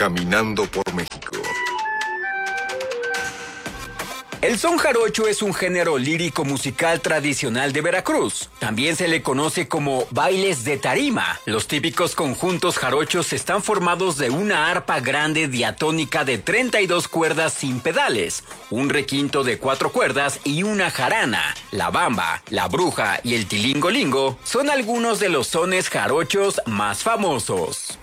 Caminando por México. El son jarocho es un género lírico musical tradicional de Veracruz. También se le conoce como bailes de tarima. Los típicos conjuntos jarochos están formados de una arpa grande diatónica de 32 cuerdas sin pedales, un requinto de 4 cuerdas y una jarana. La bamba, la bruja y el tilingolingo son algunos de los sones jarochos más famosos.